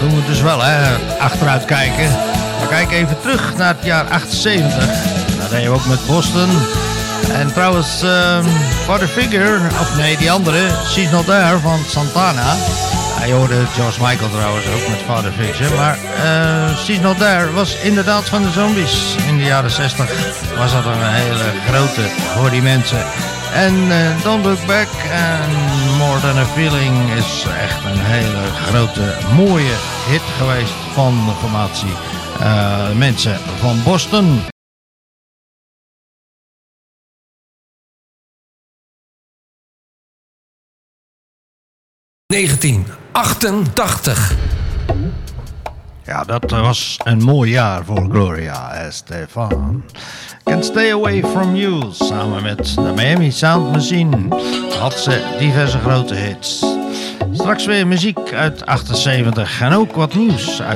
doen we dus wel, hè, achteruit kijken. We kijken even terug naar het jaar 78. Dat deden we ook met Boston. En trouwens, Father Figure, of nee, die andere, She's Not There van Santana. Hij hoorde George Michael trouwens ook met Father Figure. Maar She's Not There was inderdaad van de Zombies. In de jaren 60 was dat een hele grote voor die mensen. En Don't Look Back en More Than A Feeling is echt een hele grote, mooie hit geweest van de formatie mensen van Boston. ...1988. Ja, dat was een mooi jaar voor Gloria Estefan. Can't Stay Away From You, samen met de Miami Sound Machine, had ze diverse grote hits. Straks weer muziek uit 78 en ook wat nieuws uit